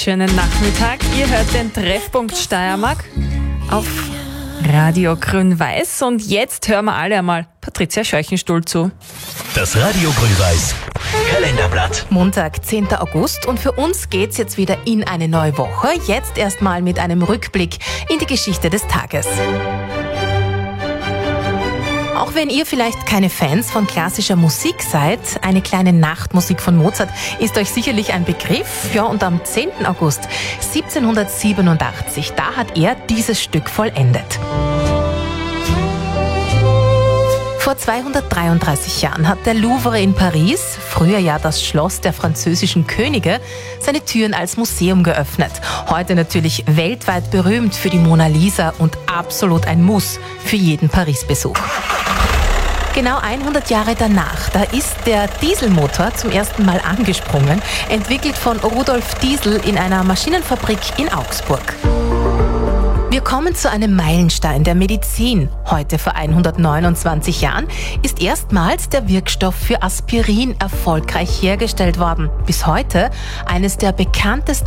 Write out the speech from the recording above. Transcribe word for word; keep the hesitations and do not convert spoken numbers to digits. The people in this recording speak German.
wunderschönen Nachmittag. Ihr hört den Treffpunkt Steiermark auf Radio Grün-Weiß und jetzt hören wir alle einmal Patricia Scheuchenstuhl zu. Das Radio Grün-Weiß Kalenderblatt. Montag, zehnter August und für uns geht's jetzt wieder in eine neue Woche. Jetzt erstmal mit einem Rückblick in die Geschichte des Tages. Auch wenn ihr vielleicht keine Fans von klassischer Musik seid, eine kleine Nachtmusik von Mozart ist euch sicherlich ein Begriff. Ja, und am zehnten August siebzehnhundertsiebenundachtzig, da hat er dieses Stück vollendet. Vor zweihundertdreiunddreißig Jahren hat der Louvre in Paris, früher ja das Schloss der französischen Könige, seine Türen als Museum geöffnet. Heute natürlich weltweit berühmt für die Mona Lisa und absolut ein Muss für jeden Paris-Besuch. Genau hundert Jahre danach, da ist der Dieselmotor zum ersten Mal angesprungen, entwickelt von Rudolf Diesel in einer Maschinenfabrik in Augsburg. Wir kommen zu einem Meilenstein der Medizin. Heute vor hundertneunundzwanzig Jahren ist erstmals der Wirkstoff für Aspirin erfolgreich hergestellt worden. Bis heute eines der bekanntesten